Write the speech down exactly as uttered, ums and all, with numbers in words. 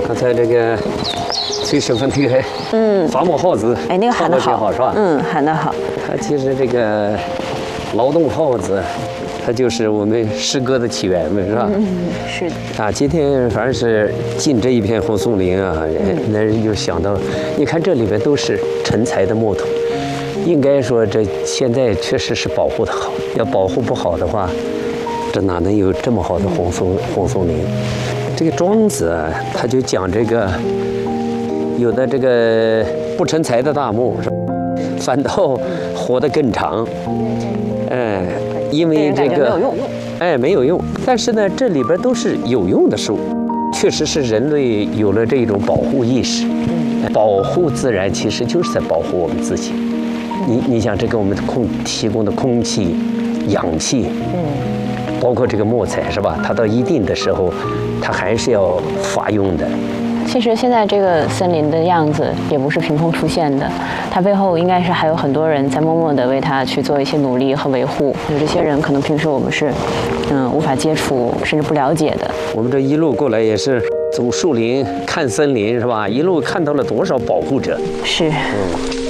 刚才这个最喜欢这个嗯伐木号子， 哎，那个喊得好， 好是吧？ 嗯，喊得好。 它其实这个劳动号子，它就是我们诗歌的起源嘛，是吧？ 嗯，是的。 啊，今天反正是进这一片红松林啊，那人就想到，你看这里边都是成材的木头，应该说这现在确实是保护的好，要保护不好的话，这哪能有这么好的红松红松林？这个庄子啊，他就讲这个，有的这个不成材的大木，反倒活得更长。哎，因为这个没有用， 哎没有用，但是呢，这里边都是有用的树，确实是人类有了这种保护意识，保护自然其实就是在保护我们自己。你你想，这个我们空提供的空气、氧气，嗯，包括这个木材是吧？它到一定的时候，它还是要发用的。 其实现在这个森林的样子也不是凭空出现的，它背后应该是还有很多人在默默地为它去做一些努力和维护。有这些人可能平时我们是，嗯，无法接触甚至不了解的。 我们这一路过来也是走树林看森林是吧？一路看到了多少保护者。 是。 嗯。